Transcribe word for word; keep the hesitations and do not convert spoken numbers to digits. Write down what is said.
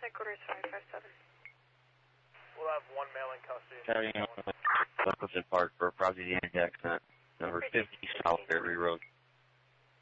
Headquarters five five seven. We'll have one male in custody. Carrying on Buckleton Park for a property damage accident. Number fifty South Fairview Road.